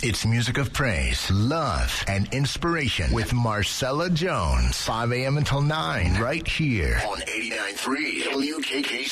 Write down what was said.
It's music of praise, love, and inspiration with Marcella Jones. 5 a.m. until 9, right here on 89.3 WKKC.